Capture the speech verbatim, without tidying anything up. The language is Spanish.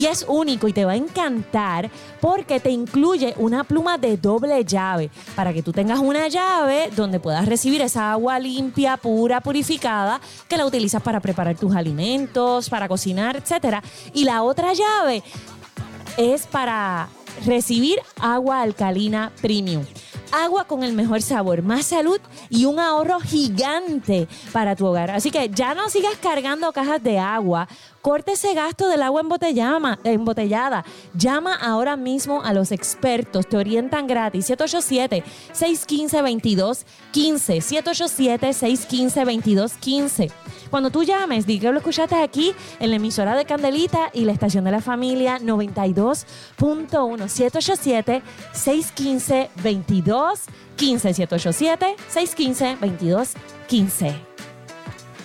Y es único y te va a encantar porque te incluye una pluma de doble llave para que tú tengas una llave donde puedas recibir esa agua limpia, pura, purificada que la utilizas para preparar tus alimentos, para cocinar, etcétera. Y la otra llave es para recibir agua alcalina premium. Agua con el mejor sabor, más salud y un ahorro gigante para tu hogar. Así que ya no sigas cargando cajas de agua. Corte ese gasto del agua embotellada. embotellada. Llama ahora mismo a los expertos. Te orientan gratis. siete ocho siete, seis uno cinco, dos dos uno cinco. siete ocho siete, seis uno cinco, dos dos uno cinco. Cuando tú llames, di que lo escuchaste aquí en la emisora de Candelita y la estación de la familia noventa y dos punto uno. siete ocho siete, seis uno cinco, dos dos uno cinco. siete ocho siete, seis uno cinco, dos dos uno cinco.